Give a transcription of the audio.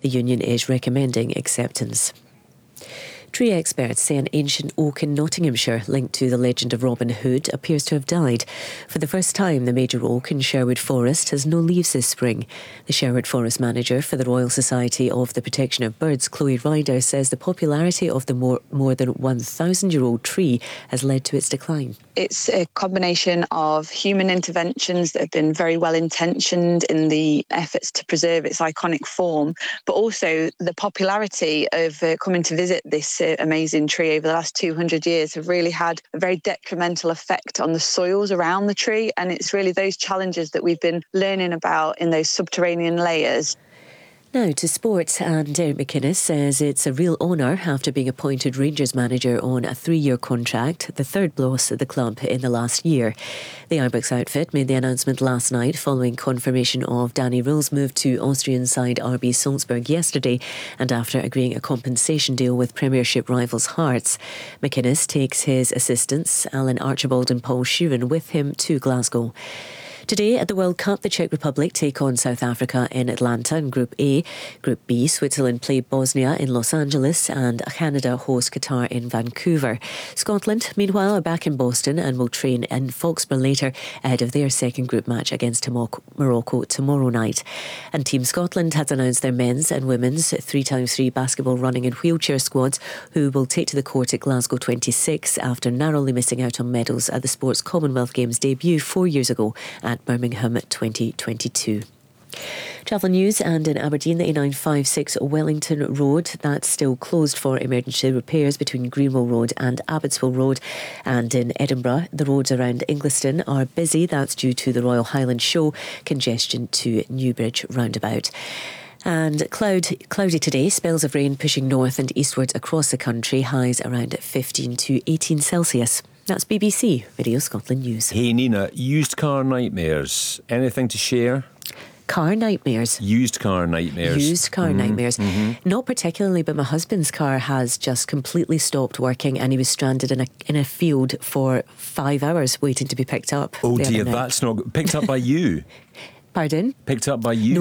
The union is recommending acceptance. Tree experts say an ancient oak in Nottinghamshire linked to the legend of Robin Hood appears to have died. For the first time, the major oak in Sherwood Forest has no leaves this spring. The Sherwood Forest manager for the Royal Society of the Protection of Birds, Chloe Ryder, says the popularity of the more than 1,000-year-old tree has led to its decline. It's a combination of human interventions that have been very well intentioned in the efforts to preserve its iconic form, but also the popularity of coming to visit this amazing tree over the last 200 years have really had a very detrimental effect on the soils around the tree. And it's really those challenges that we've been learning about in those subterranean layers. Now to sport, and Derek McInnes says it's a real honour after being appointed Rangers manager on a 3-year contract, the third boss at the club in the last year. The Ibrox outfit made the announcement last night following confirmation of Danny Röhl's move to Austrian side RB Salzburg yesterday and after agreeing a compensation deal with Premiership rivals Hearts. McInnes takes his assistants, Alan Archibald and Paul Sheeran, with him to Glasgow. Today at the World Cup, the Czech Republic take on South Africa in Atlanta in Group A. Group B, Switzerland play Bosnia in Los Angeles and Canada host Qatar in Vancouver. Scotland, meanwhile, are back in Boston and will train in Foxborough later ahead of their second group match against Morocco tomorrow night. And Team Scotland has announced their men's and women's 3x3 basketball running and wheelchair squads who will take to the court at Glasgow 26 after narrowly missing out on medals at the Sports Commonwealth Games debut 4 years ago at Birmingham 2022. Travel news, and in Aberdeen, the A956 Wellington Road, that's still closed for emergency repairs between Greenwell Road and Abbotsville Road. And in Edinburgh, the roads around Ingliston are busy. That's due to the Royal Highland Show, congestion to Newbridge roundabout. And cloudy today, spells of rain pushing north and eastwards across the country, highs around 15 to 18 Celsius. That's BBC Radio Scotland News. Hey Nina, used car nightmares, anything to share? Car nightmares. Used car nightmares. Used car nightmares. Not particularly, but my husband's car has just completely stopped working and he was stranded in a field for 5 hours waiting to be picked up. Oh dear, that's not picked up by you. Pardon? Picked up by you.